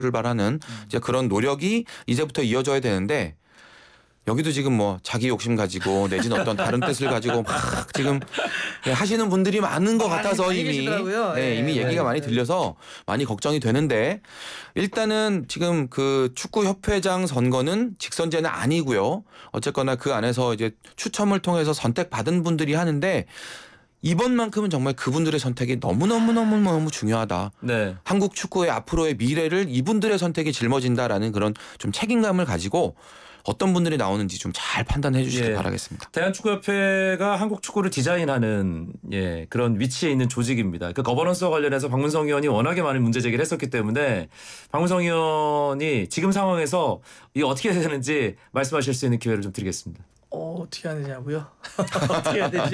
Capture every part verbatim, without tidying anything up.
출발하는 음. 이제 그런 노력이 이제부터 이어져야 되는데 여기도 지금 뭐 자기 욕심 가지고 내지는 어떤 다른 뜻을 가지고 막 지금 하시는 분들이 많은 것 많이, 같아서 많이 이미 계시더라고요. 네, 예, 이미 얘기가 네, 많이 네. 들려서 많이 걱정이 되는데 일단은 지금 그 축구협회장 선거는 직선제는 아니고요. 어쨌거나 그 안에서 이제 추첨을 통해서 선택받은 분들이 하는데 이번만큼은 정말 그분들의 선택이 너무너무너무너무 중요하다. 네. 한국 축구의 앞으로의 미래를 이분들의 선택이 짊어진다라는 그런 좀 책임감을 가지고 어떤 분들이 나오는지 좀 잘 판단해 주시길 예. 바라겠습니다. 대한축구협회가 한국 축구를 디자인하는 예, 그런 위치에 있는 조직입니다. 그 거버넌스와 관련해서 박문성 의원이 워낙에 많은 문제 제기를 했었기 때문에 박문성 의원이 지금 상황에서 이게 어떻게 해야 되는지 말씀하실 수 있는 기회를 좀 드리겠습니다. 어, 어떻게 해야 되냐고요? 어떻게 해야 되지?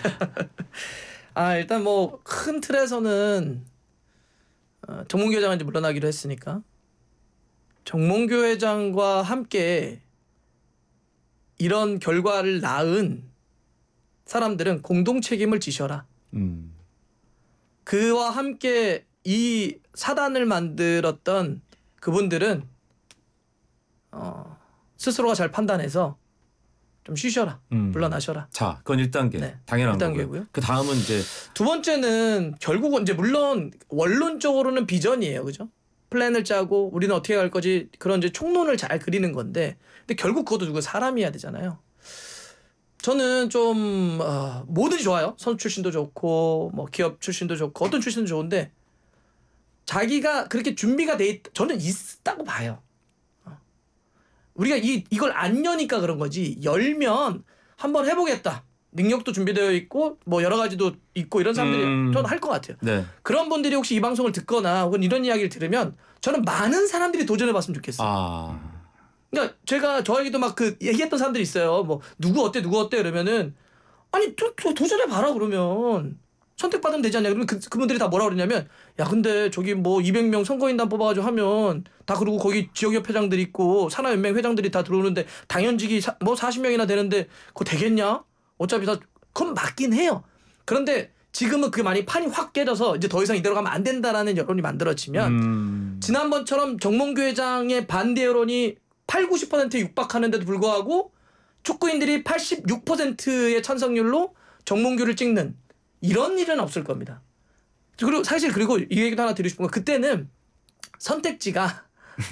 아 일단 뭐 큰 틀에서는 어, 정몽규 회장은 이제 물러나기로 했으니까 정몽규 회장과 함께 이런 결과를 낳은 사람들은 공동 책임을 지셔라. 음. 그와 함께 이 사단을 만들었던 그분들은 어, 스스로가 잘 판단해서 좀 쉬셔라. 음. 물러나셔라. 자, 그건 일 단계. 네, 당연한 일 단계고요. 거고요. 그 다음은 이제 두 번째는 결국은 이제 물론 원론적으로는 비전이에요, 그죠? 플랜을 짜고 우리는 어떻게 갈 거지 그런 이제 총론을 잘 그리는 건데, 근데 결국 그것도 누구 사람이어야 되잖아요. 저는 좀 어, 뭐든지 좋아요. 선수 출신도 좋고 뭐 기업 출신도 좋고 어떤 출신도 좋은데 자기가 그렇게 준비가 돼 있, 저는 있다고 봐요. 우리가 이 이걸 안 여니까 그런 거지. 열면 한번 해보겠다. 능력도 준비되어 있고 뭐 여러 가지도 있고 이런 사람들이 음. 저는 할 것 같아요. 네. 그런 분들이 혹시 이 방송을 듣거나 혹은 이런 이야기를 들으면 저는 많은 사람들이 도전해봤으면 좋겠어요. 아. 그러니까 제가 저에게도 막 그 얘기했던 사람들이 있어요. 뭐 누구 어때 누구 어때 이러면은 아니 도, 도, 도전해봐라 그러면 선택받으면 되지 않냐. 그러면 그, 그분들이 다 뭐라 그러냐면 야 근데 저기 뭐 이백 명 선거인단 뽑아가지고 하면 다 그러고 거기 지역협 회장들 있고 산하연맹 회장들이 다 들어오는데 당연직이 사, 뭐 사십 명이나 되는데 그거 되겠냐? 어차피 다 그건 맞긴 해요. 그런데 지금은 그 많이 판이 확 깨져서 이제 더 이상 이대로 가면 안 된다라는 여론이 만들어지면 음. 지난번처럼 정몽규 회장의 반대 여론이 팔, 구십 퍼센트에 육박하는데도 불구하고 축구인들이 팔십육 퍼센트의 찬성률로 정몽규를 찍는 이런 일은 없을 겁니다. 그리고 사실 그리고 이 얘기도 하나 드리고 싶은 건 그때는 선택지가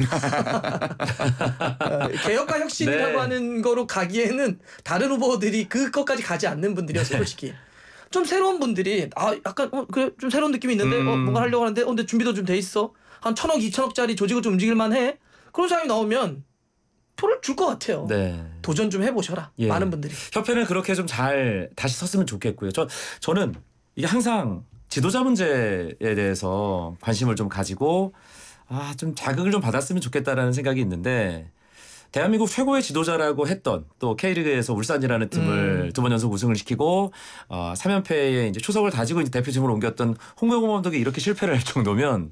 개혁과 혁신이라고 네. 하는 거로 가기에는 다른 후보들이 그것까지 가지 않는 분들이었어요. 솔직히. 좀 새로운 분들이 아 약간 어 그래 좀 새로운 느낌이 있는데 음. 어 뭔가 하려고 하는데 어 근데 준비도 좀 돼 있어. 한 천억, 이천억짜리 조직을 좀 움직일만 해. 그런 사람이 나오면 표를 줄 것 같아요. 네. 도전 좀 해보셔라. 예. 많은 분들이. 협회는 그렇게 좀 잘 다시 섰으면 좋겠고요. 저 저는 이게 항상 지도자 문제에 대해서 관심을 좀 가지고 아, 좀 자극을 좀 받았으면 좋겠다라는 생각이 있는데 대한민국 최고의 지도자라고 했던 또 K리그에서 울산이라는 팀을 음. 두 번 연속 우승을 시키고 어, 삼 연패에 이제 초석을 다지고 이제 대표팀으로 옮겼던 홍명보 감독이 이렇게 실패를 할 정도면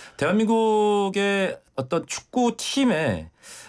대한민국의 어떤 축구 팀에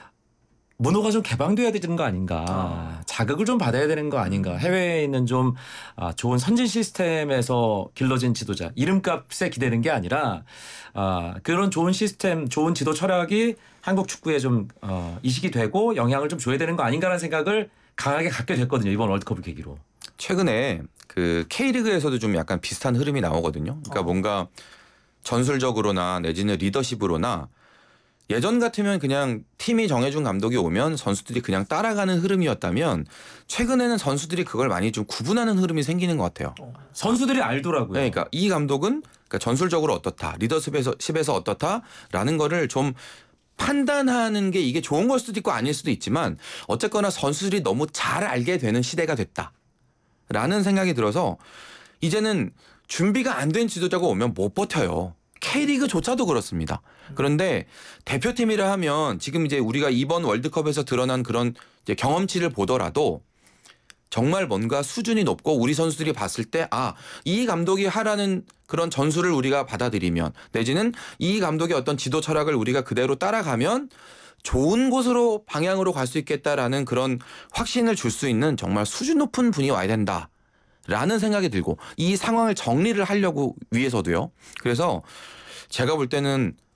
문호가 좀 개방돼야 되는 거 아닌가. 아. 자극을 좀 받아야 되는 거 아닌가. 해외에 있는 좀 아, 좋은 선진 시스템에서 길러진 지도자. 이름값에 기대는 게 아니라 아, 그런 좋은 시스템, 좋은 지도 철학이 한국 축구에 좀 어, 이식이 되고 영향을 좀 줘야 되는 거 아닌가라는 생각을 강하게 갖게 됐거든요. 이번 월드컵을 계기로. 최근에 그 K리그에서도 좀 약간 비슷한 흐름이 나오거든요. 그러니까 어. 뭔가 전술적으로나 내지는 리더십으로나 예전 같으면 그냥 팀이 정해준 감독이 오면 선수들이 그냥 따라가는 흐름이었다면 최근에는 선수들이 그걸 많이 좀 구분하는 흐름이 생기는 것 같아요. 선수들이 알더라고요. 네, 그러니까 이 감독은 그러니까 전술적으로 어떻다, 리더십에서 십에서 어떻다라는 거를 좀 판단하는 게 이게 좋은 걸 수도 있고 아닐 수도 있지만 어쨌거나 선수들이 너무 잘 알게 되는 시대가 됐다라는 생각이 들어서 이제는 준비가 안 된 지도자가 오면 못 버텨요. K리그조차도 그렇습니다. 그런데 대표팀이라 하면 지금 이제 우리가 이번 월드컵에서 드러난 그런 이제 경험치를 보더라도 정말 뭔가 수준이 높고 우리 선수들이 봤을 때 아, 이 감독이 하라는 그런 전술을 우리가 받아들이면 내지는 이 감독의 어떤 지도 철학을 우리가 그대로 따라가면 좋은 곳으로 방향으로 갈 수 있겠다라는 그런 확신을 줄 수 있는 정말 수준 높은 분이 와야 된다. 라는 생각이 들고 이 상황을 정리를 하려고 위해서도요. 그래서 제가 볼 때는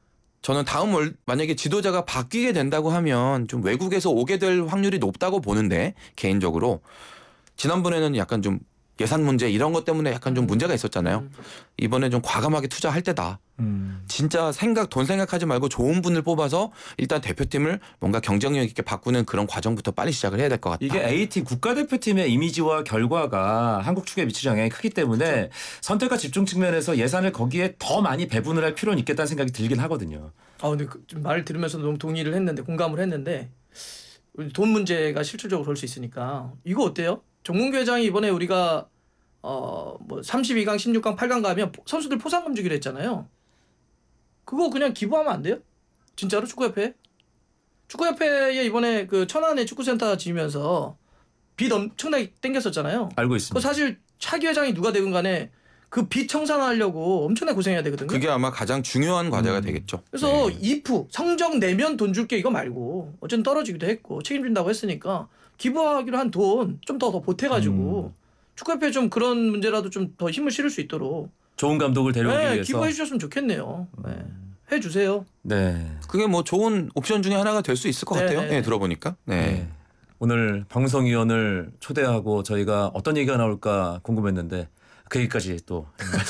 저는 다음 월 만약에 지도자가 바뀌게 된다고 하면 좀 외국에서 오게 될 확률이 높다고 보는데 개인적으로 지난번에는 약간 좀 예산 문제 이런 것 때문에 약간 좀 문제가 있었잖아요. 음. 이번에 좀 과감하게 투자할 때다. 음. 진짜 생각 돈 생각하지 말고 좋은 분을 뽑아서 일단 대표팀을 뭔가 경쟁력 있게 바꾸는 그런 과정부터 빨리 시작을 해야 될 것 같다. 이게 A팀 국가대표팀의 이미지와 결과가 한국 축구에 미치는 영향이 크기 때문에 그렇죠. 선택과 집중 측면에서 예산을 거기에 더 많이 배분을 할 필요는 있겠다는 생각이 들긴 하거든요. 아 근데 그, 좀 말을 들으면서 너무 동의를 했는데 공감을 했는데 돈 문제가 실질적으로 그럴 수 있으니까 이거 어때요? 정문규 회장이 이번에 우리가 어 뭐 삼십이 강, 십육 강, 팔 강 가면 선수들 포상금 주기로 했잖아요. 그거 그냥 기부하면 안 돼요? 진짜로 축구협회에? 축구협회에 이번에 그 천안에 축구센터 지으면서 빚 엄청나게 땡겼었잖아요. 알고 그 있습니다. 사실 차기 회장이 누가 되건 간에 그 빚 청산하려고 엄청나게 고생해야 되거든요. 그게 아마 가장 중요한 과제가 음. 되겠죠. 그래서 네. 이프 성적 내면 돈 줄게 이거 말고 어쨌든 떨어지기도 했고 책임진다고 했으니까 기부하기로 한 돈 좀 더 더 보태가지고 음. 축구협회 좀 그런 문제라도 좀 더 힘을 실을 수 있도록 좋은 감독을 데려오기 네, 위해서. 기부해 주셨으면 좋겠네요. 네. 해주세요. 네. 그게 뭐 좋은 옵션 중에 하나가 될 수 있을 것 네, 같아요. 네, 네, 네. 들어보니까. 네. 네. 오늘 방송위원을 초대하고 저희가 어떤 얘기가 나올까 궁금했는데 그 얘기까지 또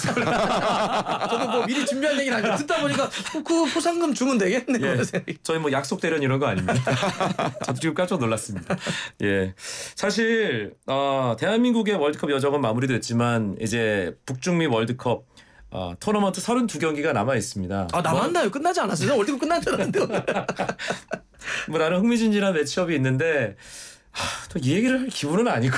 저도 뭐 미리 준비한 얘기는 아니고 듣다 보니까 어, 그 포상금 주면 되겠네. 예. 그런 생각이. 저희 뭐 약속 대련 이런 거 아닙니다. 저도 지금 깜짝 놀랐습니다. 예, 사실 어, 대한민국의 월드컵 여정은 마무리됐지만 이제 북중미 월드컵 어, 토너먼트 서른두 경기가 남아 있습니다. 아 남았나요? 끝나지 않았어요? 월드컵 끝난 줄 알았는데. 뭐 나름 흥미진진한 매치업이 있는데 또 이 얘기를 할 기분은 아니고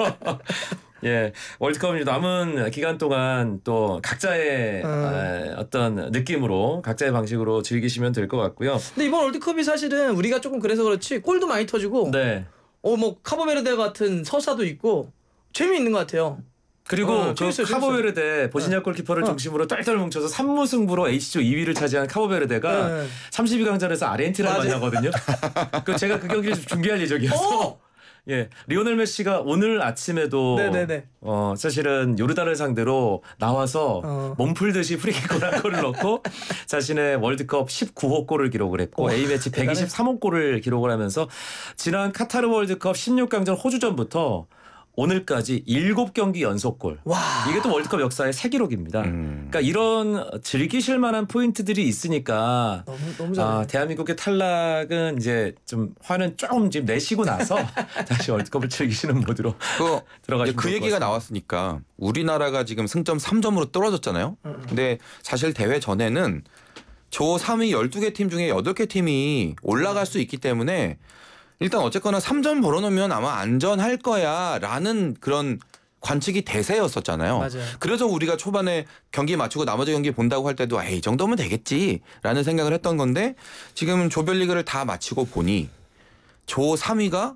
예 월드컵 남은 기간 동안 또 각자의 음. 에, 어떤 느낌으로 각자의 방식으로 즐기시면 될 것 같고요. 근데 이번 월드컵이 사실은 우리가 조금 그래서 그렇지 골도 많이 터지고 네. 어 뭐 카보베르데 같은 서사도 있고 재미있는 것 같아요. 그리고 어, 그 재밌어요, 카보베르데 보시냐 골키퍼를 어. 중심으로 딸딸 뭉쳐서 삼 무 승부로 H조 이 위를 차지한 카보베르데가 네. 삼십이 강전에서 아르헨티나를 맞아요. 만나거든요. 그 제가 그 경기를 좀 준비할 예정이어서 어! 예 리오넬 메시가 오늘 아침에도 네네네. 어 사실은 요르단을 상대로 나와서 어. 몸풀듯이 프리킥골 한 골을 넣고 자신의 월드컵 십구 호 골을 기록을 했고 와, A매치 백이십삼 호 골을 기록을 하면서 지난 카타르 월드컵 십육 강전 호주전부터 오늘까지 일곱 경기 연속골. 와. 이게 또 월드컵 역사의 새 기록입니다. 음. 그러니까 이런 즐기실 만한 포인트들이 있으니까 너무 너무 잘해. 아, 대한민국의 탈락은 이제 좀 화는 조금 지금 내시고 나서 다시 월드컵을 즐기시는 모드로 그, 들어가시면 그 좋을 것 얘기가 같습니다. 나왔으니까 우리나라가 지금 승점 삼 점으로 떨어졌잖아요. 음. 근데 사실 대회 전에는 조 삼 위 열두 개 팀 중에 여덟 개 팀이 올라갈 수 있기 때문에 일단 어쨌거나 삼 점 벌어놓으면 아마 안전할 거야 라는 그런 관측이 대세였었잖아요. 맞아요. 그래서 우리가 초반에 경기 맞추고 나머지 경기 본다고 할 때도 에이, 이 정도면 되겠지라는 생각을 했던 건데 지금 조별리그를 다 마치고 보니 조 삼 위가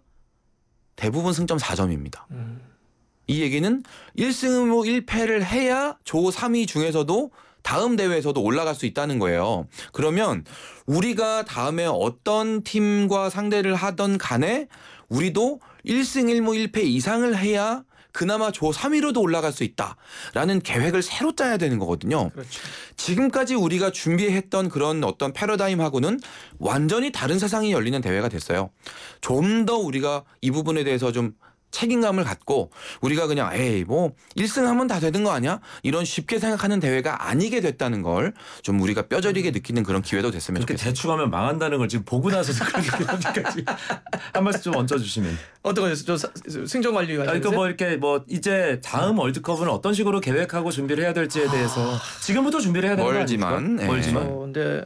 대부분 승점 사 점입니다. 음. 이 얘기는 일 승 일 패를 해야 조 삼 위 중에서도 다음 대회에서도 올라갈 수 있다는 거예요. 그러면 우리가 다음에 어떤 팀과 상대를 하던 간에 우리도 일 승 일 무 일 패 이상을 해야 그나마 조 삼 위로도 올라갈 수 있다라는 계획을 새로 짜야 되는 거거든요. 그렇죠. 지금까지 우리가 준비했던 그런 어떤 패러다임하고는 완전히 다른 세상이 열리는 대회가 됐어요. 좀 더 우리가 이 부분에 대해서 좀 책임감을 갖고 우리가 그냥 에이 뭐 일 승 하면 다 되는 거 아니야? 이런 쉽게 생각하는 대회가 아니게 됐다는 걸 좀 우리가 뼈저리게 느끼는 그런 기회도 됐으면 그렇게 좋겠어요. 대충 하면 망한다는 걸 지금 보고 나서도 그렇게 어디까지 한 말씀 좀 얹어주시면. 어떤 거였어요? 저 사- 승정 관리 관련. 그러니까 뭐 이렇게 뭐 이제 다음 월드컵은 어떤 식으로 계획하고 준비를 해야 될지에 대해서 지금부터 준비를 해야 되는 거 멀지만, 아닙니까? 예. 멀지만. 어, 근데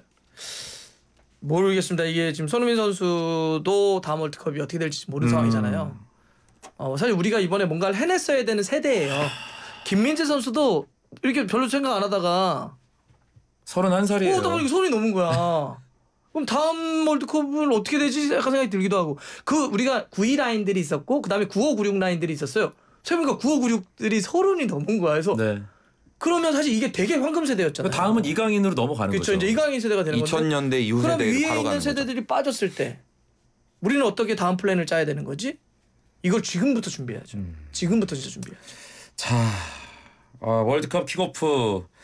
모르겠습니다. 이게 지금 손흥민 선수도 다음 월드컵이 어떻게 될지 모르는 음. 상황이잖아요. 어, 사실 우리가 이번에 뭔가를 해냈어야 되는 세대예요. 김민재 선수도 이렇게 별로 생각 안 하다가 서른한 살이에요. 오, 나 보니까 손이 넘은 거야. 그럼 다음 월드컵은 어떻게 되지? 약간 생각이 들기도 하고. 그 우리가 구십이 라인들이 있었고 그다음에 구십오, 구십육 라인들이 있었어요. 세보니까 구십오, 구십육들이 서른이 넘은 거야. 그래서 네. 그러면 사실 이게 되게 황금 세대였잖아요. 그 다음은 이강인으로 넘어가는 그렇죠. 거죠. 이제 이강인 세대가 되는 건데. 이천 년대 이후 그럼 세대로 위에 바로 있는 가는 거죠. 세대들이 빠졌을 때 우리는 어떻게 다음 플랜을 짜야 되는 거지? 이걸 지금부터 준비해야죠. 음. 지금부터 진짜 준비해야죠. 자, 어, 월드컵 킥오프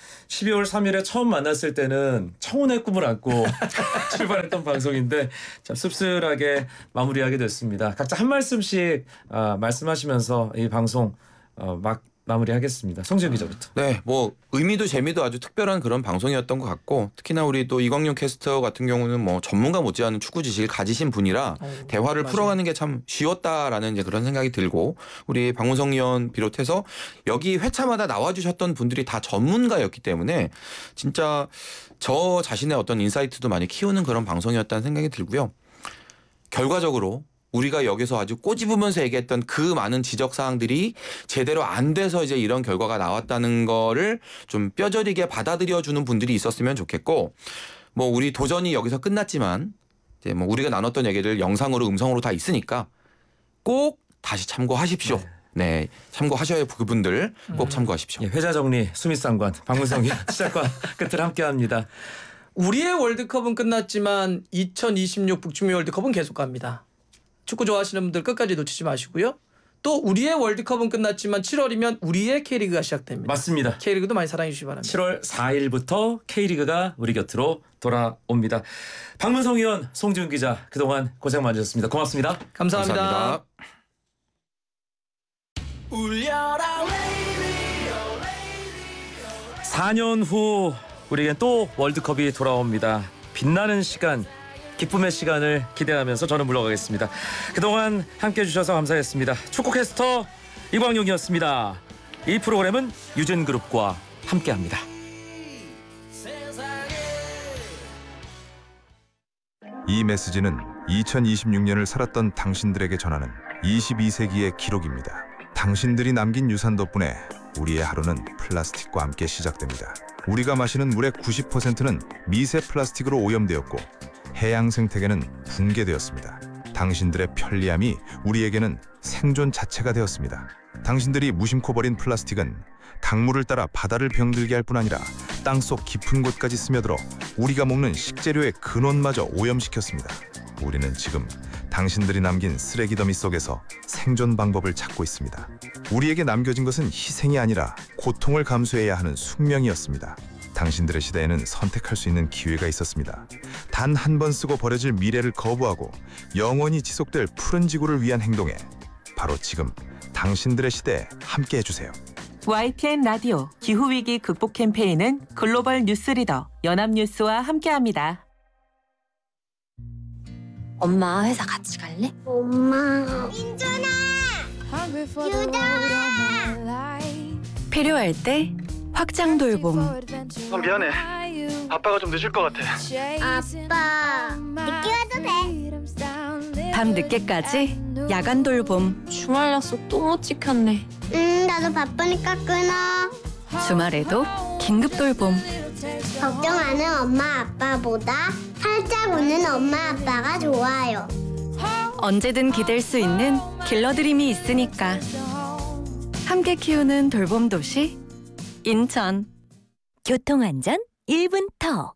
십이월 삼일에 처음 만났을 때는 청혼의 꿈을 안고 출발했던 방송인데 참 씁쓸하게 마무리하게 됐습니다. 각자 한 말씀씩 아, 말씀하시면서 이 방송 어, 막 마무리하겠습니다. 송지훈 기자부터. 네, 뭐 의미도 재미도 아주 특별한 그런 방송이었던 것 같고 특히나 우리 또 이광용 캐스터 같은 경우는 뭐 전문가 못지않은 축구 지식을 가지신 분이라 어, 대화를 맞아요. 풀어가는 게 참 쉬웠다라는 이제 그런 생각이 들고 우리 박문성 의원 비롯해서 여기 회차마다 나와주셨던 분들이 다 전문가였기 때문에 진짜 저 자신의 어떤 인사이트도 많이 키우는 그런 방송이었다는 생각이 들고요. 결과적으로 우리가 여기서 아주 꼬집으면서 얘기했던 그 많은 지적 사항들이 제대로 안 돼서 이제 이런 결과가 나왔다는 거를 좀 뼈저리게 받아들여 주는 분들이 있었으면 좋겠고 뭐 우리 도전이 여기서 끝났지만 이제 뭐 우리가 나눴던 얘기들 영상으로 음성으로 다 있으니까 꼭 다시 참고하십시오. 네. 네, 참고하셔야 그분들 꼭 참고하십시오. 예, 회자 정리 수미상관 박문성이 시작과 끝을 함께합니다. 우리의 월드컵은 끝났지만 이천이십육 북중미 월드컵은 계속 갑니다. 축구 좋아하시는 분들 끝까지 놓치지 마시고요. 또 우리의 월드컵은 끝났지만 칠월이면 우리의 K리그가 시작됩니다. 맞습니다. K리그도 많이 사랑해 주시기 바랍니다. 칠월 사일부터 K리그가 우리 곁으로 돌아옵니다. 박문성 의원, 송지훈 기자 그동안 고생 많으셨습니다. 고맙습니다. 감사합니다. 감사합니다. 사 년 후 우리에겐 또 월드컵이 돌아옵니다. 빛나는 시간, 기쁨의 시간을 기대하면서 저는 물러가겠습니다. 그동안 함께해 주셔서 감사했습니다. 축구캐스터 이광용이었습니다. 이 프로그램은 유진그룹과 함께합니다. 이 메시지는 이천이십육 년을 살았던 당신들에게 전하는 이십이 세기의 기록입니다. 당신들이 남긴 유산 덕분에 우리의 하루는 플라스틱과 함께 시작됩니다. 우리가 마시는 물의 구십 퍼센트는 미세 플라스틱으로 오염되었고 해양 생태계는 붕괴되었습니다. 당신들의 편리함이 우리에게는 생존 자체가 되었습니다. 당신들이 무심코 버린 플라스틱은 강물을 따라 바다를 병들게 할 뿐 아니라 땅속 깊은 곳까지 스며들어 우리가 먹는 식재료의 근원마저 오염시켰습니다. 우리는 지금 당신들이 남긴 쓰레기 더미 속에서 생존 방법을 찾고 있습니다. 우리에게 남겨진 것은 희생이 아니라 고통을 감수해야 하는 숙명이었습니다. 당신들의 시대에는 선택할 수 있는 기회가 있었습니다. 단 한 번 쓰고 버려질 미래를 거부하고 영원히 지속될 푸른 지구를 위한 행동에 바로 지금 당신들의 시대에 함께 해주세요. 와이티엔 라디오 기후위기 극복 캠페인은 글로벌 뉴스리더 연합뉴스와 함께합니다. 엄마 회사 같이 갈래? 엄마 민준아 유다 필요할 때 확장 돌봄. 어, 미안해. 아빠가 좀 늦을 것 같아. 아빠 늦게 와도 돼. 밤 늦게까지 야간 돌봄. 주말 약속 또 못 지켰네. 응 나도 바쁘니까 끊어. 주말에도 긴급 돌봄. 걱정하는 엄마 아빠보다 살짝 웃는 엄마 아빠가 좋아요. 언제든 기댈 수 있는 길러드림이 있으니까. 함께 키우는 돌봄 도시 인천. 교통안전 일 분 더.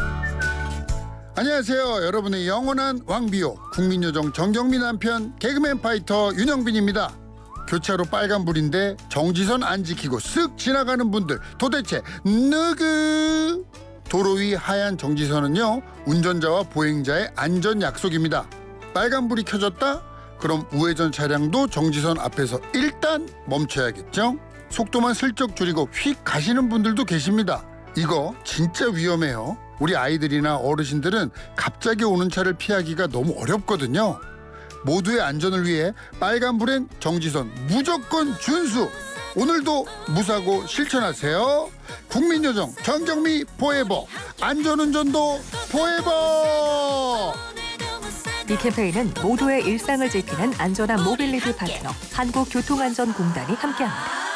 안녕하세요. 여러분의 영원한 왕비호 국민요정 정경미 남편 개그맨 파이터 윤영빈입니다. 교차로 빨간불인데 정지선 안 지키고 쓱 지나가는 분들 도대체 누구? 도로 위 하얀 정지선은요 운전자와 보행자의 안전 약속입니다. 빨간불이 켜졌다? 그럼 우회전 차량도 정지선 앞에서 일단 멈춰야겠죠? 속도만 슬쩍 줄이고 휙 가시는 분들도 계십니다. 이거 진짜 위험해요. 우리 아이들이나 어르신들은 갑자기 오는 차를 피하기가 너무 어렵거든요. 모두의 안전을 위해 빨간불엔 정지선 무조건 준수. 오늘도 무사고 실천하세요. 국민요정 정경미 포에버. 안전운전도 포에버. 이 캠페인은 모두의 일상을 지키는 안전한 모빌리티 파트너 한국교통안전공단이 함께합니다.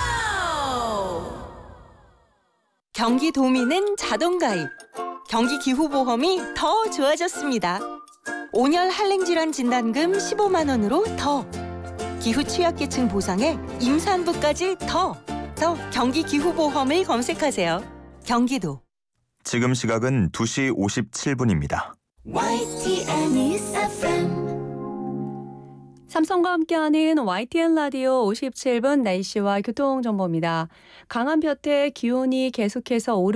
경기도민은 자동가입. 경기기후보험이 더 좋아졌습니다. 온열 한랭질환 진단금 십오만 원으로 더. 기후 취약계층 보상에 임산부까지 더. 더 경기기후보험을 검색하세요. 경기도. 지금 시각은 두 시 오십칠 분입니다. 와이티엔 News 에프엠. 삼성과 함께하는 와이티엔 라디오 오십칠 분 날씨와 교통정보입니다. 강한 볕에 기온이 계속해서 오르고